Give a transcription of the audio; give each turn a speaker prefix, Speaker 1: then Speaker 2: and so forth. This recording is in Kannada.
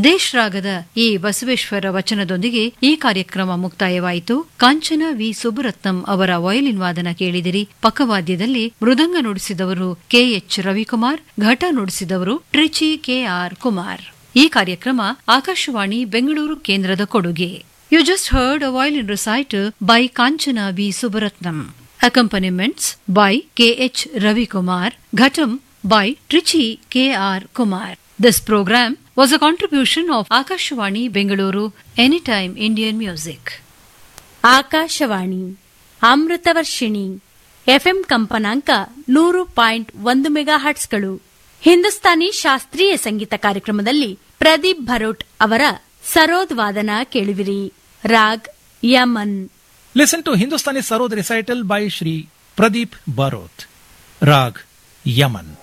Speaker 1: ದೇಶರಾಗದ ಈ ಬಸವೇಶ್ವರ ವಚನದೊಂದಿಗೆ ಈ ಕಾರ್ಯಕ್ರಮ ಮುಕ್ತಾಯವಾಯಿತು. ಕಾಂಚನ ವಿ ಸುಬ್ಬರತ್ನಂ ಅವರ ವಯಲಿನ್ ವಾದನ ಕೇಳಿದಿರಿ. ಪಕ್ಕವಾದ್ಯದಲ್ಲಿ ಮೃದಂಗ ನುಡಿಸಿದವರು ಕೆಎಚ್ ರವಿಕುಮಾರ್, ಘಟ ನುಡಿಸಿದವರು ಟ್ರಿಚಿ ಕೆಆರ್ ಕುಮಾರ್. ಈ ಕಾರ್ಯಕ್ರಮ ಆಕಾಶವಾಣಿ ಬೆಂಗಳೂರು ಕೇಂದ್ರದ ಕೊಡುಗೆ. You just heard a violin recital by Kanchana V Subbaratnam. Accompaniments by K.H. Ravi Kumar, Ghatam by Trichy K.R. Kumar. This program was a contribution of Akashvani Bengaluru Anytime Indian Music.
Speaker 2: Akashvani Amritavarshini FM ಕಂಪನಾಂಕ 100.1 ಮೆಗಾಹರ್ಟ್ಸ್ಗಳು. ಹಿಂದೂಸ್ತಾನಿ ಶಾಸ್ತ್ರೀಯ ಸಂಗೀತ ಕಾರ್ಯಕ್ರಮದಲ್ಲಿ ಪ್ರದೀಪ್ ಭರೋಟ್ ಅವರ ಸರೋದ್ ವಾದನ ಕೇಳುವಿರಿ. Raag Yaman.
Speaker 3: Listen to Hindustani Sarod recital by Shri Pradeep Barot. Rag Yaman.